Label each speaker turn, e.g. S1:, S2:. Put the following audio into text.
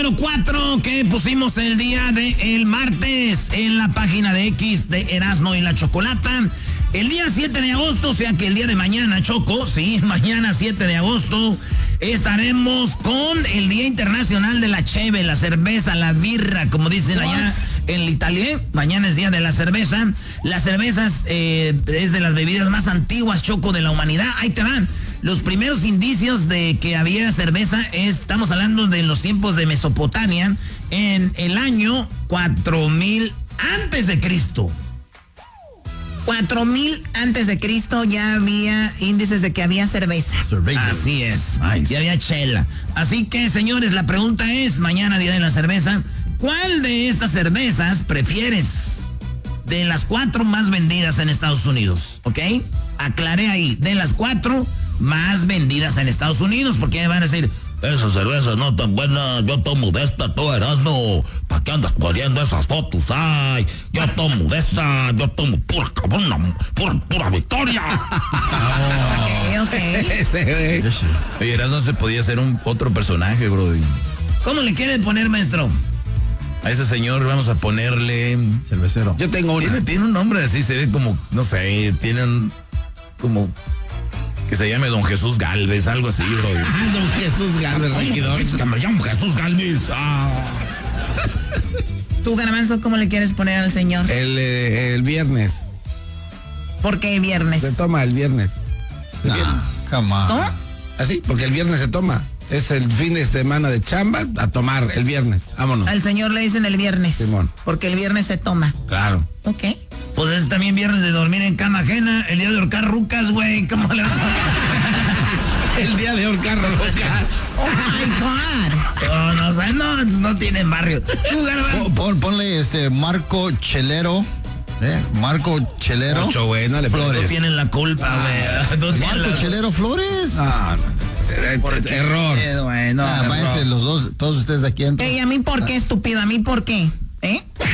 S1: número 4 que pusimos el día del martes en la página de X de Erasmo y la Chocolata. El día 7 de agosto, o sea que el día de mañana, Choco, sí, mañana 7 de agosto, estaremos con el Día Internacional de la Cheve, la cerveza, la birra, como dicen allá en Italia. Mañana es Día de la Cerveza. Las cervezas es de las bebidas más antiguas, Choco, de la humanidad. Ahí te van. Los primeros indicios de que había cerveza estamos hablando de los tiempos de Mesopotamia, en el año 4000 antes de Cristo.
S2: 4000 antes de Cristo ya había índices de que había cerveza.
S1: Así es. Nice. Ya había chela. Así que, señores, la pregunta es, mañana Día de la Cerveza, ¿cuál de estas cervezas prefieres? De las 4 más vendidas en Estados Unidos, ¿ok? Aclaré ahí, de las 4 más vendidas en Estados Unidos, porque van a decir, esa cerveza no tan buena, yo tomo de esta, tú Erasmo, ¿para qué andas poniendo esas fotos? Ay, yo tomo de esa, yo tomo pura cabrona, pura victoria.
S2: Ok.
S1: Oye, Erasmo se podía ser otro personaje, bro. ¿Cómo le quieren poner, maestro? A ese señor vamos a ponerle...
S3: cervecero.
S1: Yo tengo una. Tiene un nombre así, se ve como, no sé, tienen como... que se llame Don Jesús Galvez, algo así, bro.
S2: Don Jesús Galvez, regidor.
S1: Que me llamo Jesús Galvez.
S2: ¿Tú, Garbanzo, cómo le quieres poner al señor?
S3: El viernes.
S2: ¿Por qué viernes?
S3: Se toma el viernes.
S2: ¿Cómo?
S3: Así, porque el viernes se toma. Es el fin de semana de chamba, a tomar el viernes. Vámonos.
S2: Al señor le dicen el viernes.
S3: Simón.
S2: Porque el viernes se toma.
S3: Claro.
S2: Ok.
S1: Pues es también viernes de dormir en cama ajena, el día de ahorcar rucas, güey. ¿Cómo le va? El día de ahorcar rucas.
S2: Oh my God.
S1: No tienen barrio. Tú, Garbanzo.
S4: Ponle Marco Chelero. Marco Chelero.
S3: Mucho, güey, no le
S4: Flores.
S1: No tienen la culpa, güey.
S4: Marco Chelero Flores.
S3: Error.
S1: Váyanse
S4: los dos, todos ustedes de aquí entran.
S2: ¿A mí por qué, estúpido? ¿A mí por qué?